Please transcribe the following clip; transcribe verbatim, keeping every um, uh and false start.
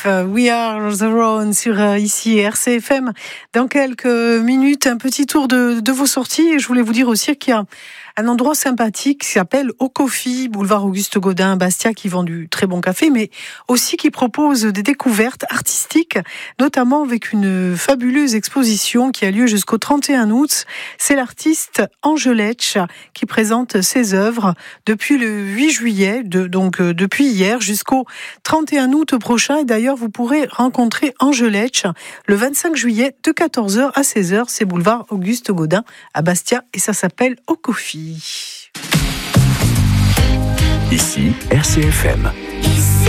If We Are The Road sur euh, ici R C F M. Dans quelques minutes, un petit tour de, de vos sorties. Et je voulais vous dire aussi qu'il y a un endroit sympathique qui s'appelle Au Coffee, boulevard Auguste Gaudin, Bastia, qui vend du très bon café, mais aussi qui propose des découvertes artistiques, notamment avec une fabuleuse exposition qui a lieu jusqu'au trente et un août. C'est l'artiste Angeletch qui présente ses œuvres depuis le huit juillet, de, donc euh, depuis hier jusqu'au trente et un août prochain. Et d'ailleurs, vous pourrez rencontrer Angeletch le vingt-cinq juillet de quatorze heures à seize heures. C'est boulevard Auguste Gaudin à Bastia et ça s'appelle Au Coffee. Ici, R C F M.